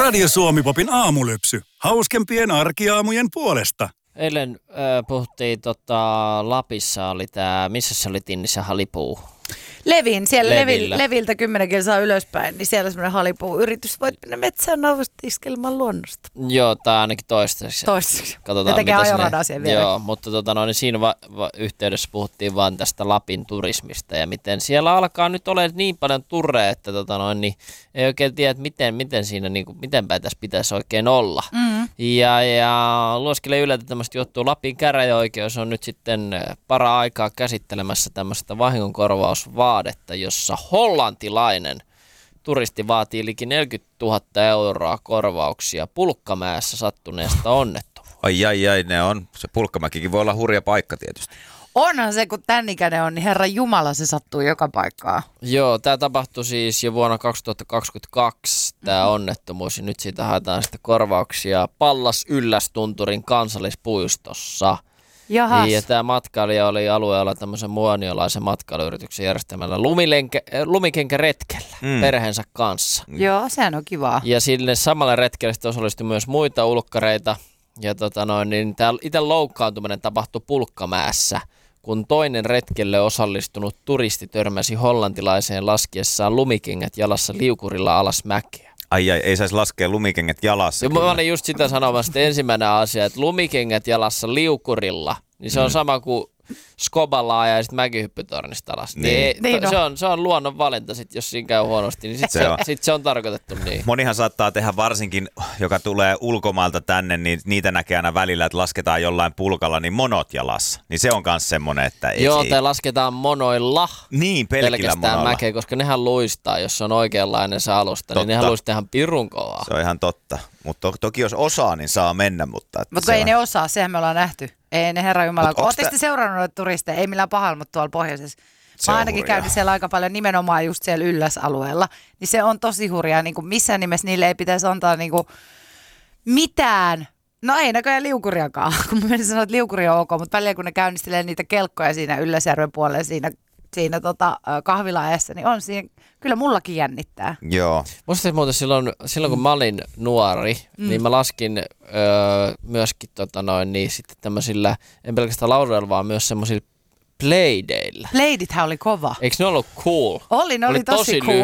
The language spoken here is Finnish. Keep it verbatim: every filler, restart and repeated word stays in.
Radio Suomi-popin aamulypsy. Hauskempien arkiaamujen puolesta. Eilen äh, puhuttiin, tota, Lapissa oli tää, missä se oli Tinnissä halipuu? Levin, siellä Levillä. Levil, Leviltä kymmenen kilsaa ylöspäin, niin siellä semmoinen halipuu-yritys. Voit mennä metsään nautiskelman luonnosta. Joo, tai ainakin toistaiseksi. Toistaiseksi. Katsotaan, ne tekee mitä ajoradaa siihen vielä. Joo, mutta tota, no, niin siinä va- va- yhteydessä puhuttiin vaan tästä Lapin turismista ja miten siellä alkaa nyt olla niin paljon turreja, että tota, no, niin ei oikein tiedä, että miten, miten siinä, niin kuin, miten päin tässä pitäisi oikein olla. Mm. Ja, ja luoskille yllätä tämmöistä juttua. Lapin käräjäoikeus on nyt sitten para aikaa käsittelemässä tämmöistä vahingonkorvausvaadetta, jossa hollantilainen turisti vaatii liki neljäkymmentätuhatta euroa korvauksia Pulkkamäessä sattuneesta onnettomuudesta. Ai ai ai, ne on. Se Pulkkamäkikin voi olla hurja paikka tietysti. Onhan se, kun tän ikäinen on, niin Herran Jumala, se sattuu joka paikkaan. Joo, tämä tapahtui siis jo vuonna kaksituhattakaksikymmentäkaksi, tämä onnettomuus, ja nyt siitä haetaan sitten korvauksia Pallas-Yllästunturin kansallispuistossa. Jahas. Ja tämä matkailija oli alueella tämmöisen muoniolaisen matkailuyrityksen järjestämällä lumilenke, lumikenkäretkellä mm. perheensä kanssa. Joo, sehän on kivaa. Ja sille samalle retkelle sitten osallistui myös muita ulkkareita. Ja tota noin, niin tämä itse loukkaantuminen tapahtui Pulkkamäessä, kun toinen retkelle osallistunut turisti törmäsi hollantilaiseen laskiessaan lumikengät jalassa liukurilla alas mäkeä. Ai ai, ei saisi laskea lumikengät jalassa. Ja mä olin just sitä sanomassa, että ensimmäinen asia, että lumikengät jalassa liukurilla, niin se on mm. sama kuin skoballa ja sitten mäkihyppytornista alas. Niin. Niin, niin to, se, on, se on luonnon valinta, sit, jos siinä käy huonosti, niin sitten se, se, sit se on tarkoitettu niin. Monihan saattaa tehdä varsinkin, joka tulee ulkomailta tänne, niin niitä näkee aina välillä, että lasketaan jollain pulkalla, niin monot jalassa. Niin se on myös semmoinen, että ei. Joo, tai lasketaan monoilla. Niin, pelkillä pelkästään monoilla. mäkeä, koska nehän luistaa, jos on oikeanlainen se alusta, totta. Niin nehän luistaa ihan pirun kovaa. Se on ihan totta. Mutta to, toki jos osaa, niin saa mennä. Mutta Mutta ei on... ne osaa, sehän me ollaan nähty. Ei ne Herran Jumala. Oletteko te tä... seurannut noita turisteja? Ei millään pahalla, mutta tuolla pohjoisessa. Se Mä ainakin hurjaa. käynyt siellä aika paljon nimenomaan just siellä ylläsalueella. Niin se on tosi hurjaa. Niin kuin missään nimessä niille ei pitäisi antaa niin kuin mitään. No ei näköjään liukuriakaan, kun mä menisin sanoa, että liukuri on ok, mutta välillä kun ne käynnistelee niitä kelkkoja siinä Ylläsjärven puolella siinä, siinä tota, kahvila-ajassa, niin on siinä, kyllä mullakin jännittää. Joo. Musta muuten silloin, silloin kun mä olin nuori, mm. niin mä laskin öö, myöskin tota noin, niin sitten tämmöisillä, en pelkästään laudoilla, vaan myös semmoisilla playdeillä. Playdithän oli kova. Eikö ne ollut cool? Oli, ne oli, oli tosi, tosi cool.